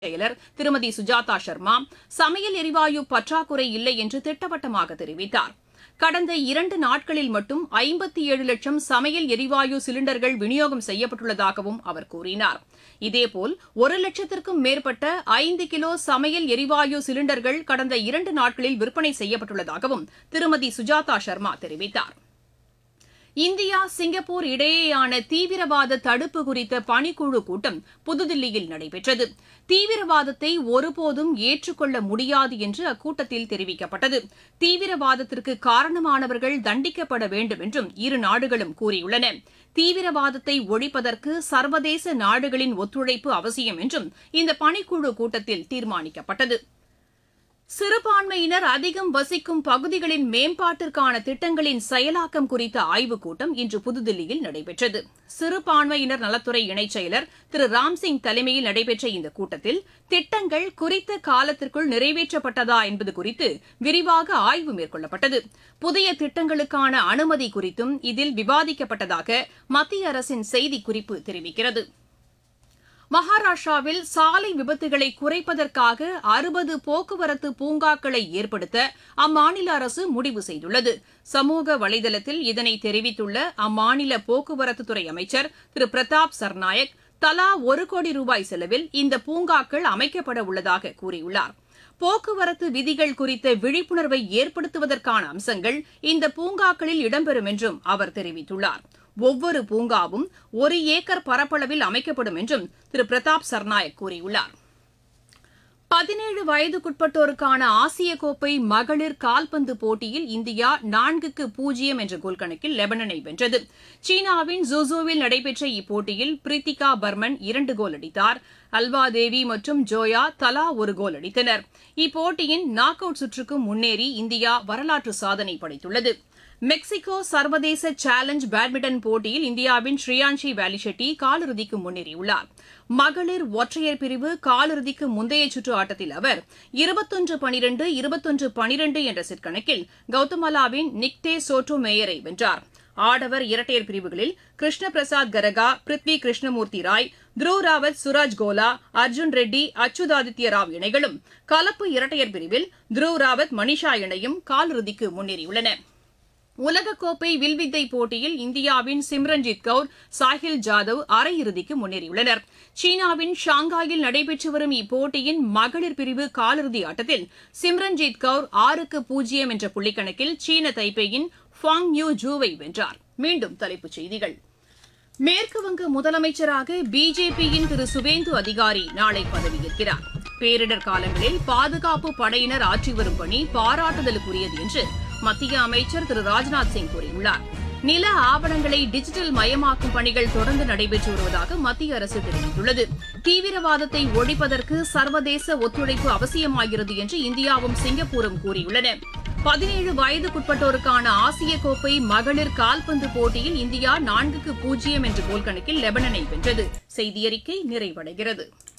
செயலர் திருமதி சுஜாதா சர்மா சமையல் எரிவாயு பற்றாக்குறை இல்லை என்று திட்டவட்டமாக தெரிவித்தார். கடந்த 2 நாட்களில் மட்டும் 57 லட்சம் சமையல் எரிவாயு சிலிண்டர்கள் விநியோகம் செய்யப்பட்டுள்ளதாகவும் அவர் கூறினார். இதேபோல் 1 லட்சத்திற்கும் மேற்பட்ட 5 கிலோ சமையல் எரிவாயு சிலிண்டர்கள் கடந்த 2 நாட்களில் விற்பனை செய்யப்பட்டுள்ளதாகவும் திருமதி சுஜாதா சர்மா தெரிவித்தார். இந்தியா சிங்கப்பூர் இடையேயான தீவிரவாத தடுப்பு குறித்த பணிக்குழு கூட்டம் புதுதில்லியில் நடைபெற்றது. தீவிரவாதத்தை ஒருபோதும் ஏற்றுக்கொள்ள முடியாது என்று அக்கூட்டத்தில் தெரிவிக்கப்பட்டது. தீவிரவாதத்திற்கு காரணமானவர்கள் தண்டிக்கப்பட வேண்டும் என்றும் இரு நாடுகளும் கூறியுள்ளன. தீவிரவாதத்தை ஒழிப்பதற்கு சர்வதேச நாடுகளின் ஒத்துழைப்பு அவசியம் என்றும் இந்த பணிக்குழு கூட்டத்தில் தீர்மானிக்கப்பட்டது. சிறுபான்மையினர் அதிகம் வசிக்கும் பகுதிகளின் மேம்பாட்டிற்கான திட்டங்களின் செயலாக்கம் குறித்த ஆய்வுக் கூட்டம் இன்று புதுதில்லியில் நடைபெற்றது. சிறுபான்மையினர் நலத்துறை இணைச் செயலர் திரு ராம்சிங் தலைமையில் நடைபெற்ற இந்த கூட்டத்தில் திட்டங்கள் குறித்த காலத்திற்குள் நிறைவேற்றப்பட்டதா என்பது குறித்து விரிவாக ஆய்வு மேற்கொள்ளப்பட்டது. புதிய திட்டங்களுக்கான அனுமதி குறித்தும் இதில் விவாதிக்கப்பட்டதாக மத்திய அரசின் செய்திக்குறிப்பு தெரிவிக்கிறது. மகாராஷ்டிராவில் சாலை விபத்துகளை குறைப்பதற்காக 60 போக்குவரத்து பூங்காக்களை ஏற்படுத்த அம்மாநில அரசு முடிவு செய்துள்ளது. சமூக வலைதளத்தில் இதனை தெரிவித்துள்ள அம்மாநில போக்குவரத்துத்துறை அமைச்சர் திரு பிரதாப் சர்நாயக் தலா 1 கோடி ரூபாய் செலவில் இந்த பூங்காக்கள் அமைக்கப்பட உள்ளதாக கூறியுள்ளார். போக்குவரத்து விதிகள் குறித்த விழிப்புணர்வை ஏற்படுத்துவதற்கான அம்சங்கள் இந்த பூங்காக்களில் இடம்பெறும் என்றும் அவர் தெரிவித்துள்ளார். ஒவ்வொரு பூங்காவும் 1 ஏக்கர் பரப்பளவில் அமைக்கப்படும் என்றும் திரு பிரதாப் சர்நாயக் கூறியுள்ளார். 17 வயதுக்குட்பட்டோருக்கான ஆசிய கோப்பை மகளிர் கால்பந்து போட்டியில் இந்தியா 4-0 என்ற கோல் கணக்கில் லெபனனை வென்றது. சீனாவின் ஜூசூவில் நடைபெற்ற இப்போட்டியில் பிரீத்திகா பர்மன் 2 கோல் அடித்தார். அல்வா தேவி மற்றும் ஜோயா தலா 1 கோல் அடித்தனர். இப்போட்டியின் நாக் அவுட் சுற்றுக்கு முன்னேறி இந்தியா வரலாற்று சாதனை படைத்துள்ளது. மெக்சிகோ சர்வதேச சேலஞ்ச் பேட்மிண்டன் போட்டியில் இந்தியாவின் ஸ்ரீயான்ஷி வேலிஷெட்டி காலிறுதிக்கு முன்னேறியுள்ளார். மகளிர் ஒற்றையர் பிரிவு காலிறுதிக்கு முந்தைய சுற்று ஆட்டத்தில் அவர் 21-12, 21-12 என்ற செட் கணக்கில் கவுதமாலாவின் நிக்தே சோட்டோ மேயரை வென்றார். ஆடவர் இரட்டையர் பிரிவுகளில் கிருஷ்ண பிரசாத் கரகா, பிருத்வி கிருஷ்ணமூர்த்தி ராய், த்ருவ் ராவத், சுராஜ் கோலா, அர்ஜுன் ரெட்டி, அச்சுதாதித்ய ராவ் இணைகளும், கலப்பு இரட்டையர் பிரிவில் த்ருவ் ராவத், மனிஷா இணையும் காலிறுதிக்கு முன்னேறியுள்ளன. உலகக்கோப்பை வில்வித்தை போட்டியில் இந்தியாவின் சிம்ரன்ஜித் கவுர், சாஹில் ஜாதவ் அரையிறுதிக்கு முன்னேறியுள்ளனர். சீனாவின் ஷாங்காயில் நடைபெற்று வரும் இப்போட்டியின் மகளிர் பிரிவு காலிறுதி ஆட்டத்தில் சிம்ரன்ஜித் கவுர் 6-0 என்ற புள்ளிக்கணக்கில் சீன தைப்பேயின் ஃபாங் யூ ஜூவை வென்றார். மீண்டும் தலைப்புச் செய்திகள். மேற்குவங்க முதலமைச்சராக பிஜேபியின் திரு சுவேந்து அதிகாரி நாளை பதவியேற்கிறார். பேரிடர் காலங்களில் பாதுகாப்பு படையினர் ஆற்றி வரும் பணி பாராட்டுதலுக்குரியது என்று மத்திய அமைச்சர் திரு ராஜ்நாத் சிங் கூறியுள்ளார். நில ஆவணங்களை டிஜிட்டல் மயமாக்கும் பணிகள் தொடர்ந்து நடைபெற்று வருவதாக மத்திய அரசு தெரிவித்துள்ளது. தீவிரவாதத்தை ஒழிப்பதற்கு சர்வதேச ஒத்துழைப்பு அவசியமாகிறது என்று இந்தியாவும் சிங்கப்பூரும் கூறியுள்ளன. 17 வயதுக்குட்பட்டோருக்கான ஆசிய கோப்பை மகளிர் கால்பந்து போட்டியில் இந்தியா 4-0 என்ற கோல் கணக்கில் லெபனனை வென்றது. செய்தியறிக்கை நிறைவடைகிறது.